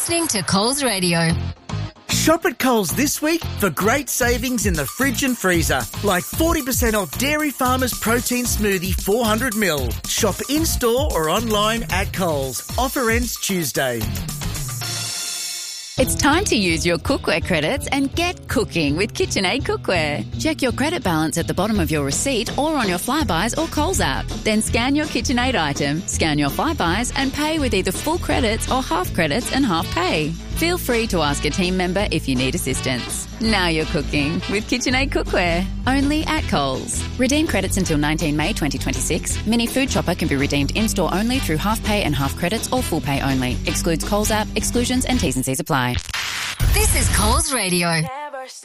listening to Coles Radio. Shop at Coles this week for great savings in the fridge and freezer, like 40% off Dairy Farmers Protein Smoothie 400ml. Shop in-store or online at Coles. Offer ends Tuesday. It's time to use your cookware credits and get cooking with KitchenAid cookware. Check your credit balance at the bottom of your receipt or on your Flybuys or Coles app. Then scan your KitchenAid item, scan your Flybuys and pay with either full credits or half credits and half pay. Feel free to ask a team member if you need assistance. Now you're cooking with KitchenAid cookware. Only at Coles. Redeem credits until 19 May 2026. Mini Food Shopper can be redeemed in-store only through half pay and half credits or full pay only. Excludes Coles app. Exclusions and T's and C's apply. This is Coles Radio.